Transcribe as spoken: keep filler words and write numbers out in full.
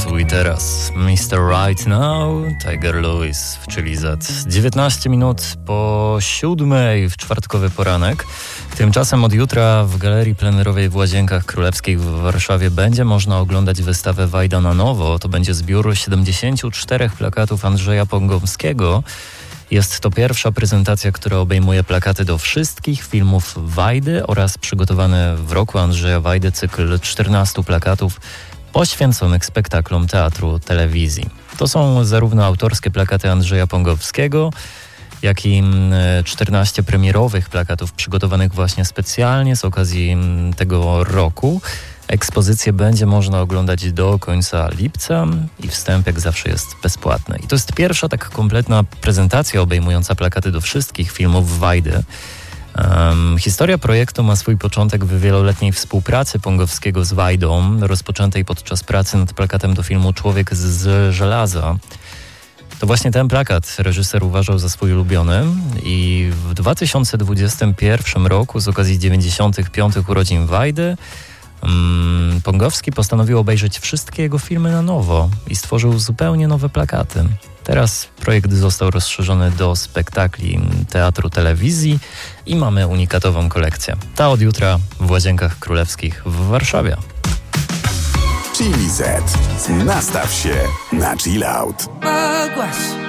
Tu i teraz mister Right Now, Tiger Lewis w Chili Z. dziewiętnaście minut po siódmej w czwartkowy poranek. Tymczasem od jutra w Galerii Plenerowej w Łazienkach Królewskich w Warszawie będzie można oglądać wystawę Wajda na nowo. To będzie zbiór siedemdziesięciu czterech plakatów Andrzeja Pągowskiego. Jest to pierwsza prezentacja, która obejmuje plakaty do wszystkich filmów Wajdy oraz przygotowany w roku Andrzeja Wajdy cykl czternastu plakatów poświęconych spektaklom teatru, telewizji. To są zarówno autorskie plakaty Andrzeja Pągowskiego, jak i czternaście premierowych plakatów przygotowanych właśnie specjalnie z okazji tego roku. Ekspozycję będzie można oglądać do końca lipca i wstęp jak zawsze jest bezpłatny. I to jest pierwsza tak kompletna prezentacja obejmująca plakaty do wszystkich filmów Wajdy. Um, historia projektu ma swój początek w wieloletniej współpracy Pągowskiego z Wajdą, rozpoczętej podczas pracy nad plakatem do filmu Człowiek z żelaza. To właśnie ten plakat reżyser uważał za swój ulubiony i w dwa tysiące dwudziestym pierwszym roku z okazji dziewięćdziesiątych piątych urodzin Wajdy um, Pągowski postanowił obejrzeć wszystkie jego filmy na nowo i stworzył zupełnie nowe plakaty. Teraz projekt został rozszerzony do spektakli teatru, telewizji i mamy unikatową kolekcję. Ta od jutra w Łazienkach Królewskich w Warszawie. Chili Z. Nastaw się na chill out. Aguas.